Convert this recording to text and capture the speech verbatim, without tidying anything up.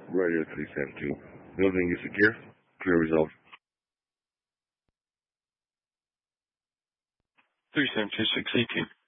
Radio three seventy-two. Building is secure. Clear result. three seventy-two, six eighteen.